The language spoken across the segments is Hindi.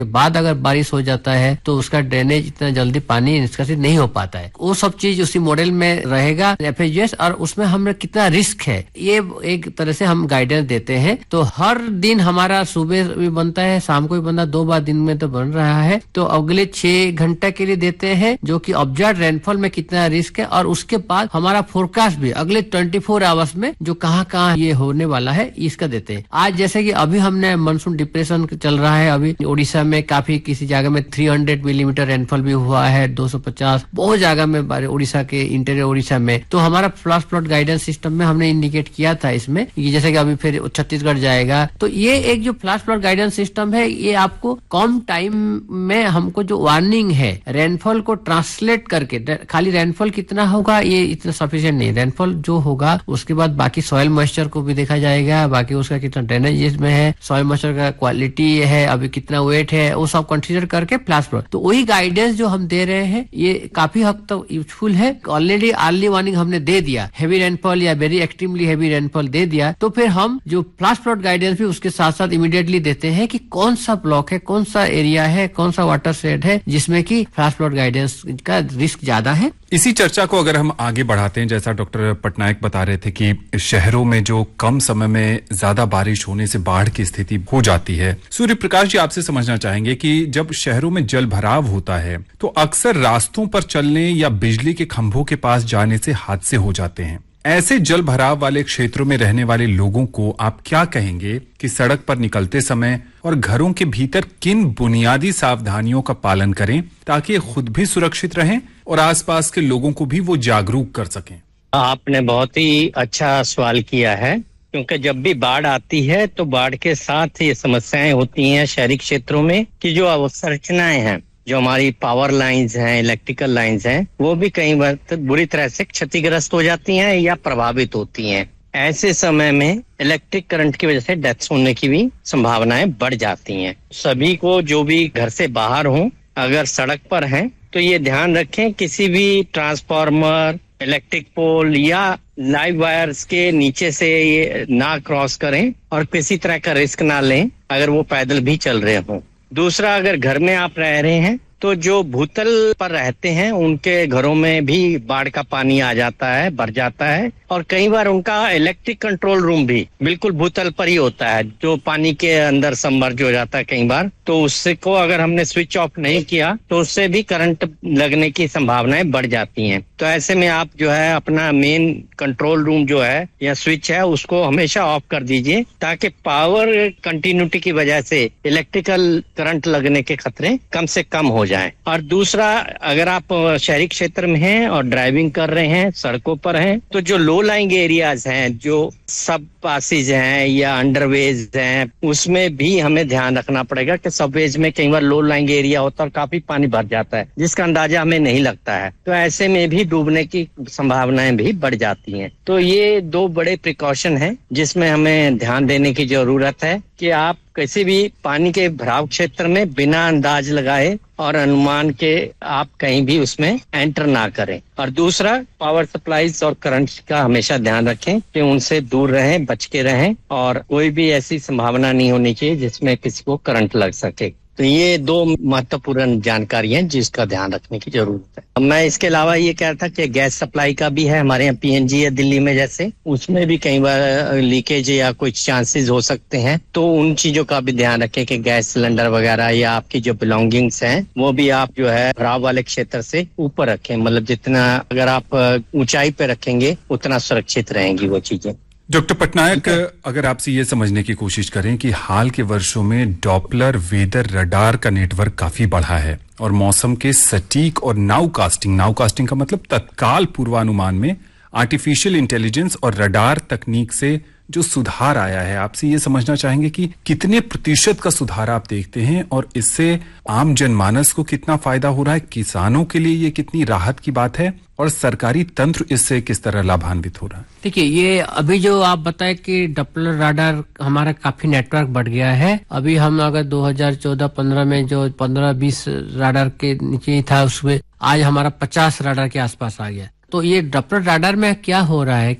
बाद अगर बारिश हो जाता है तो उसका ड्रेनेज इतना जल्दी पानी निष्कासित नहीं हो पाता है। वो सब चीज उसी मॉडल में रहेगा FAGS, और उसमें हमें कितना रिस्क है ये एक तरह से हम गाइडेंस देते हैं। तो हर दिन हमारा सुबह भी बनता है, शाम को भी बनता है, 2 बार दिन में तो बन रहा है। तो अगले 6 घंटे के लिए देते हैं जो कि ऑब्जर्व रेनफॉल में कितना रिस्क है, और उसके बाद हमारा फोरकास्ट भी अगले 24 आवर्स में जो कहाँ ये होने वाला है इसका देते हैं। आज जैसे कि अभी हमने मानसून डिप्रेशन चल रहा है, अभी उड़ीसा में काफी किसी जगह में 300 मिलीमीटर रेनफॉल भी हुआ है, 250 बहुत जगह में उड़ीसा के इंटीरियर उड़ीसा में। तो हमारा फ्लैश फ्लड गाइडेंस सिस्टम में हमने इंडिकेट किया था इसमें, जैसे कि अभी फिर छत्तीसगढ़ जाएगा। तो ये एक जो फ्लैश फ्लड गाइडेंस सिस्टम है ये आपको कम टाइम में हमको जो वार्निंग है रेनफॉल को ट्रांसलेट करके, खाली रेनफॉल कितना होगा ये इतना सफिशिएंट नहीं, रेनफॉल जो होगा उसके बाद बाकी सॉइल मॉइस्चर को भी देखा जाएगा, बाकी उसका कितना ड्रेनेज में है, सॉइल मॉइस्चर का क्वालिटी है, अभी कितना वेट है, वो सब कंसीडर करके फ्लैश फ्लड। तो वही गाइडेंस जो हम दे रहे हैं ये काफी हद तक यूजफुल है। ऑलरेडी अर्ली वार्निंग हमने दे दिया, हेवी रेनफॉल या वेरी एक्सट्रीमली हेवी रेनफॉल दे दिया, तो फिर हम जो फ्लैश फ्लड गाइडेंस भी उसके साथ साथ इमीडिएटली देते हैं कि कौन सा ब्लॉक है, कौन सा एरिया है, कौन सा वाटर शेड है जिसमें कि फ्लैश फ्लड गाइडेंस का रिस्क ज्यादा है। इसी चर्चा को अगर हम आगे बढ़ाते हैं, जैसा डॉक्टर पटनायक बता रहे थे कि शहरों में जो कम समय में ज्यादा बारिश होने से बाढ़ की स्थिति हो जाती है, सूर्य प्रकाश जी आपसे समझना चाहेंगे कि जब शहरों में जल भराव होता है तो अक्सर रास्तों पर चलने या बिजली के खंभों के पास जाने से हादसे हो जाते हैं। ऐसे जल भराव वाले क्षेत्रों में रहने वाले लोगों को आप क्या कहेंगे कि सड़क पर निकलते समय और घरों के भीतर किन बुनियादी सावधानियों का पालन करें ताकि खुद भी सुरक्षित रहें और आसपास के लोगों को भी वो जागरूक कर सकें? आपने बहुत ही अच्छा सवाल किया है, क्योंकि जब भी बाढ़ आती है तो बाढ़ के साथ ये समस्याएं होती हैं शहरी क्षेत्रों में कि जो अवसंरचनाएं हैं, जो हमारी पावर लाइंस हैं, इलेक्ट्रिकल लाइंस हैं, वो भी कई बार बुरी तरह से क्षतिग्रस्त हो जाती हैं या प्रभावित होती हैं। ऐसे समय में इलेक्ट्रिक करंट की वजह से डेथ्स होने की भी संभावनाएं बढ़ जाती हैं। सभी को जो भी घर से बाहर हों, अगर सड़क पर हैं तो ये ध्यान रखें किसी भी ट्रांसफार्मर, इलेक्ट्रिक पोल या लाइव वायर्स के नीचे से ये ना क्रॉस करें और किसी तरह का रिस्क ना लें अगर वो पैदल भी चल रहे हों। दूसरा, अगर घर में आप रह रहे हैं तो जो भूतल पर रहते हैं उनके घरों में भी बाढ़ का पानी आ जाता है, भर जाता है, और कई बार उनका इलेक्ट्रिक कंट्रोल रूम भी बिल्कुल भूतल पर ही होता है जो पानी के अंदर सबमर्ज हो जाता है कई बार। तो उससे को अगर हमने स्विच ऑफ नहीं किया तो उससे भी करंट लगने की संभावनाएं बढ़ जाती हैं। तो ऐसे में आप जो है अपना मेन कंट्रोल रूम जो है या स्विच है उसको हमेशा ऑफ कर दीजिए ताकि पावर कंटिन्यूटी की वजह से इलेक्ट्रिकल करंट लगने के खतरे कम से कम हो जाए। और दूसरा, अगर आप शहरी क्षेत्र में हैं और ड्राइविंग कर रहे हैं, सड़कों पर हैं, तो जो लो लाइंग एरियाज हैं, जो सब पासेज हैं या अंडरवेज हैं, उसमें भी हमें ध्यान रखना पड़ेगा कि सबवेज में कई बार लो लाइंग एरिया होता है और काफी पानी भर जाता है जिसका अंदाजा हमें नहीं लगता है। तो ऐसे में भी डूबने की संभावनाएं भी बढ़ जाती हैं। तो ये 2 बड़े प्रिकॉशन हैं जिसमें हमें ध्यान देने की जरूरत है कि आप किसी भी पानी के भराव क्षेत्र में बिना अंदाज लगाए और अनुमान के आप कहीं भी उसमें एंटर ना करें। और दूसरा, पावर सप्लाईज और करंट का हमेशा ध्यान रखें कि उनसे दूर रहें, बच के रहें, और कोई भी ऐसी संभावना नहीं होनी चाहिए जिसमें किसी को करंट लग सके। तो ये 2 महत्वपूर्ण जानकारी हैं जिसका ध्यान रखने की जरूरत है। मैं इसके अलावा ये कह रहा था कि गैस सप्लाई का भी है, हमारे यहाँ PNG है दिल्ली में जैसे, उसमें भी कई बार लीकेज या कुछ चांसेस हो सकते हैं। तो उन चीजों का भी ध्यान रखें कि गैस सिलेंडर वगैरह या आपकी जो बिलोंगिंग्स हैं वो भी आप जो है भराव वाले क्षेत्र से ऊपर रखें। मतलब जितना अगर आप ऊंचाई पे रखेंगे उतना सुरक्षित रहेंगी वो चीजें। डॉक्टर पटनायक, अगर आपसे ये समझने की कोशिश करें कि हाल के वर्षों में डॉपलर वेदर रडार का नेटवर्क काफी बढ़ा है और मौसम के सटीक और नाउ कास्टिंग का मतलब तत्काल पूर्वानुमान में आर्टिफिशियल इंटेलिजेंस और रडार तकनीक से जो सुधार आया है, आपसे ये समझना चाहेंगे कि कितने प्रतिशत का सुधार आप देखते हैं और इससे आम जनमानस को कितना फायदा हो रहा है, किसानों के लिए ये कितनी राहत की बात है और सरकारी तंत्र इससे किस तरह लाभान्वित हो रहा है? देखिए, ये अभी जो आप बताए कि डॉपलर राडार हमारा काफी नेटवर्क बढ़ गया है। अभी हम अगर 2014-15 में जो 15-20 राडार के नीचे ही था, उसमें आज हमारा 50 राडार के आसपास आ गया। तो ये डॉपलर राडार में क्या हो रहा है कि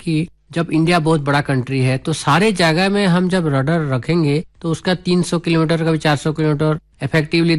जब इंडिया बहुत बड़ा कंट्री है तो सारे जगह में हम जब रडार रखेंगे तो उसका 300 किलोमीटर कभी 400 किलोमीटर इफेक्टिवली